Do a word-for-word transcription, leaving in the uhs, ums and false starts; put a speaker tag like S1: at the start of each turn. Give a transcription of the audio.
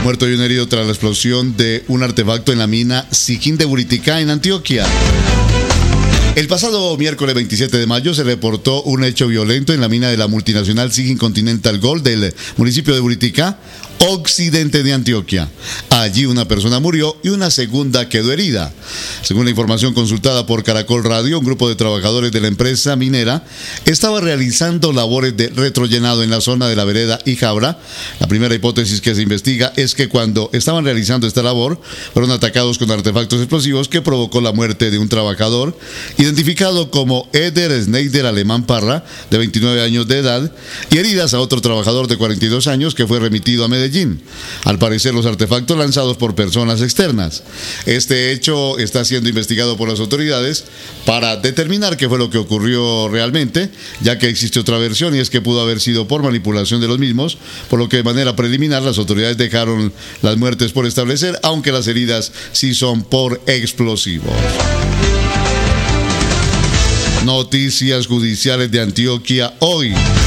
S1: Muerto y un herido tras la explosión de un artefacto en la mina Sijín de Buriticá, en Antioquia. El pasado miércoles veintisiete de mayo se reportó un hecho violento en la mina de la multinacional Sijín Continental Gold del municipio de Buriticá, occidente de Antioquia. Allí una persona murió y una segunda quedó herida. Según la información consultada por Caracol Radio, un grupo de trabajadores de la empresa minera estaba realizando labores de retrollenado en la zona de la vereda Ijabra. La primera hipótesis que se investiga es que cuando estaban realizando esta labor fueron atacados con artefactos explosivos que provocó la muerte de un trabajador identificado como Eder Schneider Alemán Parra, de veintinueve años de edad, y heridas a otro trabajador de cuarenta y dos años que fue remitido a Medellín. Al parecer, los artefactos lanzados por personas externas. Este hecho está siendo investigado por las autoridades para determinar qué fue lo que ocurrió realmente, ya que existe otra versión y es que pudo haber sido por manipulación de los mismos, por lo que de manera preliminar las autoridades dejaron las muertes por establecer, aunque las heridas sí son por explosivos. Noticias judiciales de Antioquia hoy.